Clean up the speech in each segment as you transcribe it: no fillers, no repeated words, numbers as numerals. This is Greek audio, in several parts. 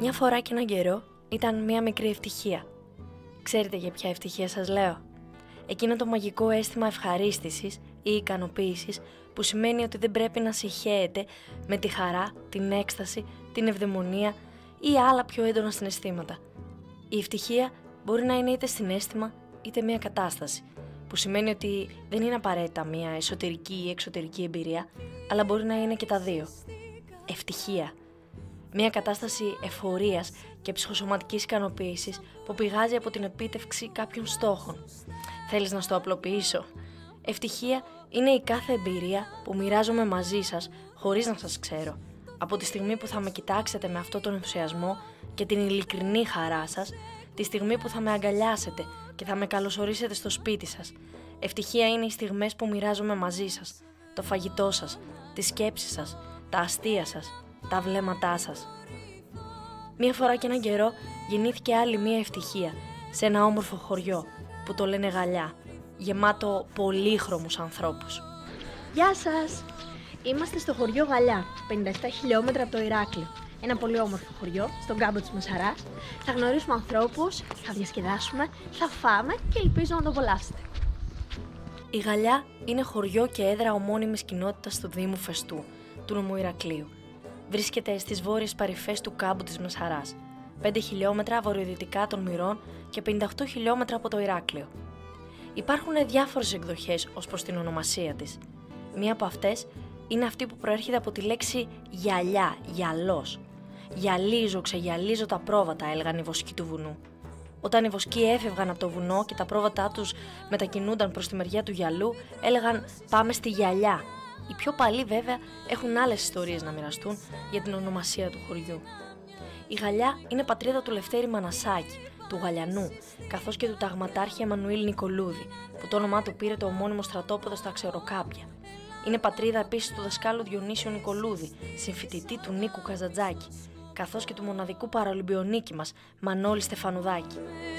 Μια φορά και έναν καιρό ήταν μια μικρή ευτυχία. Ξέρετε για ποια ευτυχία σας λέω? Εκείνο το μαγικό αίσθημα ευχαρίστησης ή ικανοποίησης που σημαίνει ότι δεν πρέπει να συγχέεται με τη χαρά, την έκσταση, την ευδαιμονία ή άλλα πιο έντονα συναισθήματα. Η ευτυχία μπορεί να είναι είτε συναίσθημα είτε μια κατάσταση, που σημαίνει ότι δεν είναι απαραίτητα μια εσωτερική ή εξωτερική εμπειρία, αλλά μπορεί να είναι και τα δύο. Ευτυχία. Μια κατάσταση εφορίας και ψυχοσωματικής ικανοποίησης που πηγάζει από την επίτευξη κάποιων στόχων. Θέλεις να στο απλοποιήσω? Ευτυχία είναι η κάθε εμπειρία που μοιράζομαι μαζί σας χωρίς να σας ξέρω. Από τη στιγμή που θα με κοιτάξετε με αυτόν τον ενθουσιασμό και την ειλικρινή χαρά σας, τη στιγμή που θα με αγκαλιάσετε και θα με καλωσορίσετε στο σπίτι σας. Ευτυχία είναι οι στιγμές που μοιράζομαι μαζί σας, το φαγητό σας, τις σκέψεις σας, τα αστεία σας, τα βλέμματά σας. Μία φορά και έναν καιρό γεννήθηκε άλλη μία ευτυχία σε ένα όμορφο χωριό που το λένε Γαλιά, γεμάτο πολύχρωμους ανθρώπους. Γεια σας! Είμαστε στο χωριό Γαλιά, 57 χιλιόμετρα από το Ηράκλειο. Ένα πολύ όμορφο χωριό, στον κάμπο της Μεσαράς. Θα γνωρίσουμε ανθρώπους, θα διασκεδάσουμε, θα φάμε και ελπίζω να το απολαύσετε. Η Γαλιά είναι χωριό και έδρα ομώνυμης κοινότητας του Δήμου Φεστού, του νομού Ηρακλείου. Βρίσκεται στις βόρειες παρυφές του κάμπου της Μεσαράς, 5 χιλιόμετρα βορειοδυτικά των Μυρών και 58 χιλιόμετρα από το Ηράκλειο. Υπάρχουν διάφορες εκδοχές ως προς την ονομασία της. Μία από αυτές είναι αυτή που προέρχεται από τη λέξη γυαλιά, γυαλός. Γυαλίζω, ξεγυαλίζω τα πρόβατα, έλεγαν οι βοσκοί του βουνού. Όταν οι βοσκοί έφευγαν από το βουνό και τα πρόβατά τους μετακινούνταν προς τη μεριά του γυαλού, έλεγαν «Πάμε στη γυαλιά». Οι πιο παλιοί βέβαια έχουν άλλες ιστορίες να μοιραστούν για την ονομασία του χωριού. Η Γαλιά είναι πατρίδα του Λευτέρη Μανασάκη, του Γαλιανού, καθώς και του ταγματάρχη Εμμανουήλ Νικολούδη, που το όνομά του πήρε το ομώνυμο στρατόπεδο στα Ξεροκάπια. Είναι πατρίδα επίσης του δασκάλου Διονύσιο Νικολούδη, συμφοιτητή του Νίκου Καζαντζάκη, καθώς και του μοναδικού παραολυμπιονίκη μας, Μανώλη Στεφανουδάκη.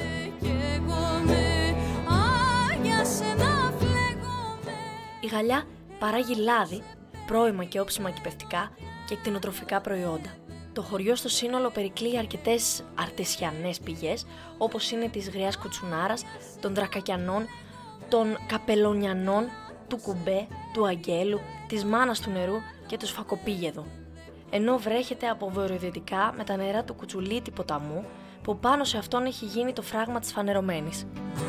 Η Γαλιά παράγει λάδι, πρώιμα και όψιμα κυπευτικά και κτηνοτροφικά προϊόντα. Το χωριό στο σύνολο περικλεί αρκετές αρτεσιανές πηγές, όπως είναι της Γριάς Κουτσουνάρας, των Δρακακιανών, των Καπελονιανών, του Κουμπέ, του Αγγέλου, της Μάνας του Νερού και του Σφακοπήγεδου. Ενώ βρέχεται από βορειοδυτικά με τα νερά του Κουτσουλίτη ποταμού, που πάνω σε αυτόν έχει γίνει το φράγμα της Φανερωμένης.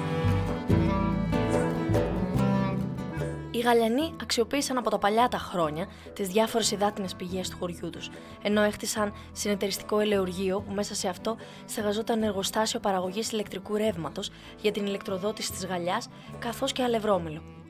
Οι Γαλιανοί αξιοποίησαν από τα παλιά τα χρόνια τις διάφορες υδάτινες πηγές του χωριού τους, ενώ έχτισαν συνεταιριστικό ελαιουργείο που μέσα σε αυτό στεγαζόταν εργοστάσιο παραγωγής ηλεκτρικού ρεύματος για την ηλεκτροδότηση της Γαλιάς, καθώς και αλευρόμελο.